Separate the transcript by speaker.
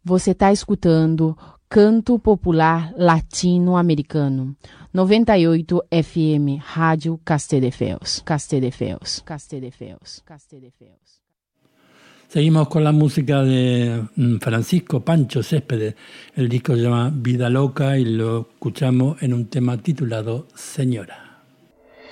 Speaker 1: Você está escutando Canto Popular Latino-Americano, 98 FM, Rádio Castelldefels.
Speaker 2: Seguimos con la música de Francisco Pancho Céspedes. El disco se llama Vida Loca y lo escuchamos en un tema titulado Señora.